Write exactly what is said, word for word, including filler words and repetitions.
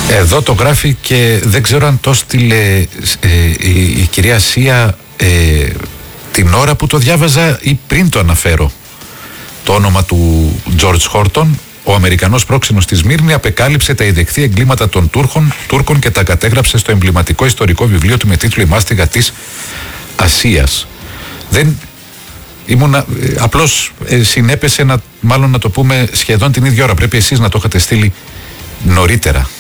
Εδώ το γράφει και δεν ξέρω αν το στείλε ε, η, η κυρία Σία ε, την ώρα που το διάβαζα ή πριν το αναφέρω. Το όνομα του Τζορτζ Χόρτον. Ο Αμερικανός πρόξενος στη Σμύρνη απεκάλυψε τα ειδεχθή εγκλήματα των Τούρκων, Τούρκων και τα κατέγραψε στο εμβληματικό ιστορικό βιβλίο του με τίτλο «Η μάστιγα της Ασίας». Δεν ήμουνα, ε, απλώς ε, συνέπεσε να, μάλλον να το πούμε σχεδόν την ίδια ώρα. Πρέπει εσείς να το είχατε στείλει νωρίτερα.